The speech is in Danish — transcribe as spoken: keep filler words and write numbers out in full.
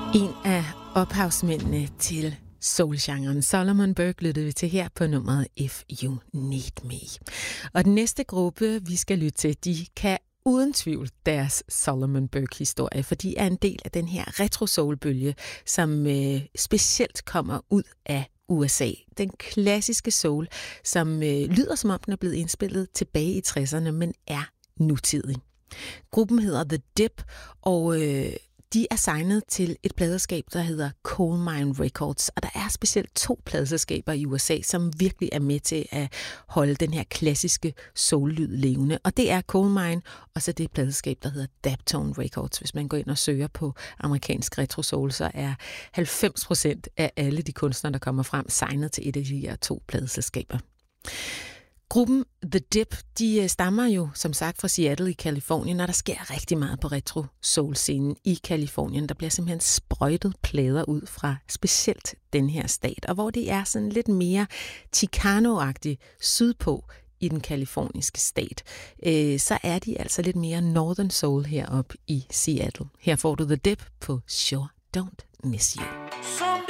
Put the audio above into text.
En af ophavsmændene til soulgenren, Solomon Burke, lyttede vi til her på nummeret If You Need Me. Og den næste gruppe, vi skal lytte til, de kan uden tvivl deres Solomon Burke-historie, for de er en del af den her retro-soul-bølge, som øh, specielt kommer ud af U S A. Den klassiske soul, som øh, lyder som om den er blevet indspillet tilbage i tresserne, men er nutidig. Gruppen hedder The Dip, og øh, de er signet til et pladeselskab, der hedder Coal Mine Records, og der er specielt to pladeselskaber i U S A, som virkelig er med til at holde den her klassiske soul-lyd levende. Og det er Coal Mine, og så det pladeselskab, der hedder Daptone Records. Hvis man går ind og søger på amerikansk retro soul, så er halvfems procent af alle de kunstnere, der kommer frem, signet til et af de her to pladeselskaber. Gruppen The Dip, de stammer jo som sagt fra Seattle i Californien, og der sker rigtig meget på retro-soul-scenen i Californien. Der bliver simpelthen sprøjtet plader ud fra specielt den her stat, og hvor det er sådan lidt mere Chicano-agtigt sydpå i den kaliforniske stat, øh, så er de altså lidt mere Northern Soul heroppe i Seattle. Her får du The Dip på Sure Don't Miss You.